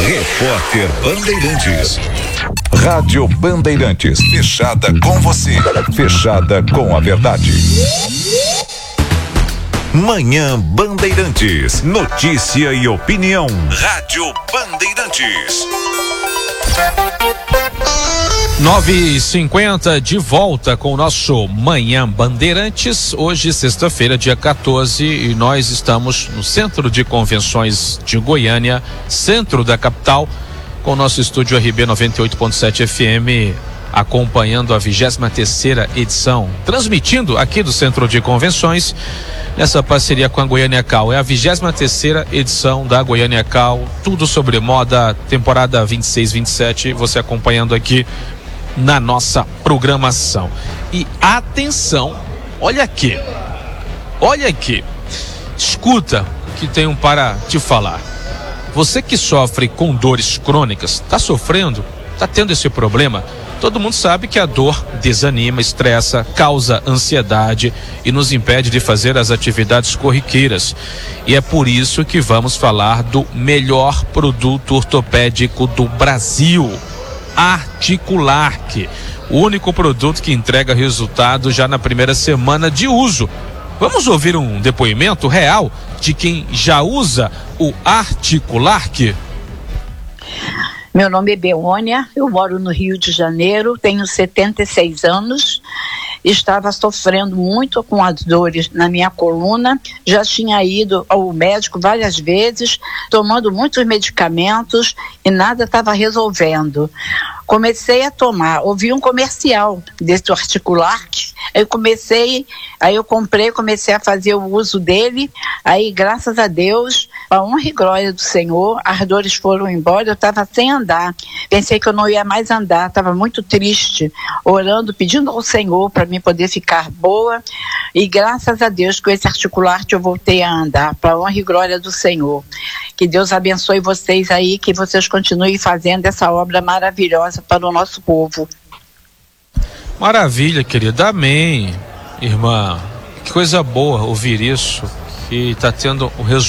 Repórter Bandeirantes. Rádio Bandeirantes. Fechada com você. Fechada com a verdade. Manhã Bandeirantes. Notícia e opinião. Rádio Bandeirantes. 9h50 de volta com o nosso Manhã Bandeirantes. Hoje, sexta-feira, dia 14, e nós estamos no Centro de Convenções de Goiânia, centro da capital, com o nosso estúdio RB 98.7 FM, acompanhando a 23ª edição, transmitindo aqui do Centro de Convenções, nessa parceria com a Goiânia Cal. É a 23ª edição da Goiânia Cal, tudo sobre moda, temporada 26-27, você acompanhando aqui na nossa programação. E atenção, olha aqui, escuta que tenho para te falar. Você que sofre com dores crônicas, está sofrendo, está tendo esse problema? Todo mundo sabe que a dor desanima, estressa, causa ansiedade e nos impede de fazer as atividades corriqueiras. E é por isso que vamos falar do melhor produto ortopédico do Brasil, Articularc, o único produto que entrega resultado já na primeira semana de uso. Vamos ouvir um depoimento real de quem já usa o Articularc? Meu nome é Beônia, eu moro no Rio de Janeiro, tenho 76 anos, estava sofrendo muito com as dores na minha coluna, já tinha ido ao médico várias vezes, tomando muitos medicamentos e nada estava resolvendo. Comecei a tomar, ouvi um comercial desse Articularc, aí eu comprei, comecei a fazer o uso dele, aí graças a Deus, a honra e glória do Senhor, as dores foram embora, eu estava sem andar, pensei que eu não ia mais andar, estava muito triste, orando, pedindo ao Senhor para mim poder ficar boa, e graças a Deus com esse Articularc eu voltei a andar, para a honra e glória do Senhor. Que Deus abençoe vocês aí, que vocês continuem fazendo essa obra maravilhosa para o nosso povo. Maravilha, querida, amém, irmã, que coisa boa ouvir isso, que está tendo um resultado